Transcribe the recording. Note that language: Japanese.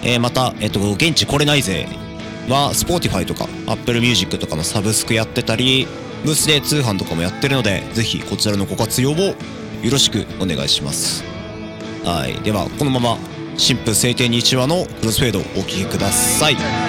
また、現地来れないぜは Spotify とか Apple Music とかのサブスクやってたり、ブースで通販とかもやってるので、ぜひこちらのご活用をよろしくお願いします。はい、ではこのまま新婦晴天日話のクロスフェードをお聴きください。